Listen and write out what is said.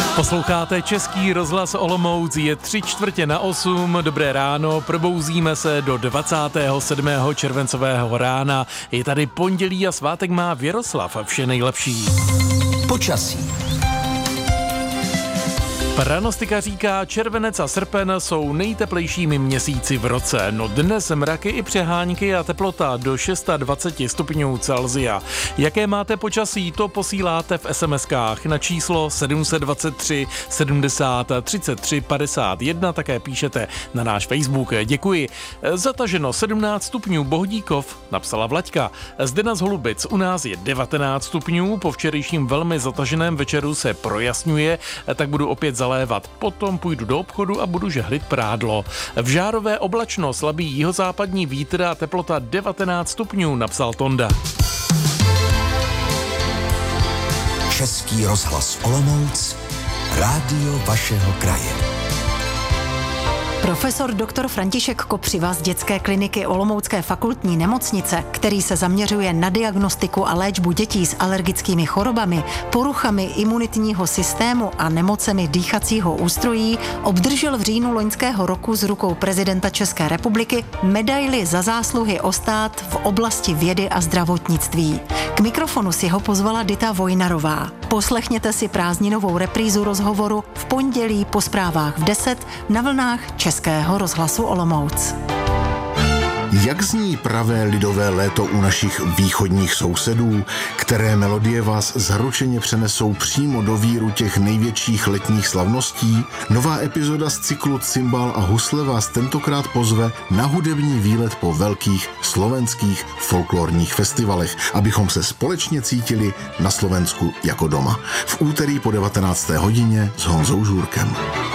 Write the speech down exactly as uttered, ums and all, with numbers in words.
Posloucháte Český rozhlas Olomouc, je tři čtvrtě na osm, dobré ráno, probouzíme se do dvacátého sedmého červencového rána. Je tady pondělí a svátek má Věroslav, vše nejlepší. Počasí. Pranostika říká, červenec a srpen jsou nejteplejšími měsíci v roce. No dnes mraky i přehánky a teplota do dvacet šest stupňů Celsia. Jaké máte počasí, to posíláte v es em eskách na číslo sedm set dvacet tři sedmdesát třicet tři padesát jedna, také píšete na náš Facebook. Děkuji. Zataženo sedmnáct stupňů Bohdíkov, napsala Vlaďka. Zdena z Holubic, u nás je devatenáct stupňů, po včerejším velmi zataženém večeru se projasňuje, tak budu opět zalévat. Potom půjdu do obchodu a budu žehlit prádlo. V Žárové oblačno, slabý jihozápadní vítr a teplota devatenáct stupňů, napsal Tonda. Český rozhlas Olomouc, rádio vašeho kraje. Profesor doktor František Kopřiva z dětské kliniky Olomoucké fakultní nemocnice, který se zaměřuje na diagnostiku a léčbu dětí s alergickými chorobami, poruchami imunitního systému a nemocemi dýchacího ústrojí, obdržel v říjnu loňského roku z rukou prezidenta České republiky medaili za zásluhy o stát v oblasti vědy a zdravotnictví. K mikrofonu si ho pozvala Dita Vojnarová. Poslechněte si prázdninovou reprízu rozhovoru v pondělí po zprávách v deset na vlnách Českého rozhlasu Olomouc. Jak zní pravé lidové léto u našich východních sousedů, které melodie vás zaručeně přenesou přímo do víru těch největších letních slavností? Nová epizoda z cyklu Cimbál a husle vás tentokrát pozve na hudební výlet po velkých slovenských folklorních festivalech, abychom se společně cítili na Slovensku jako doma. V úterý po devatenácté hodině s Honzou Žůrkem.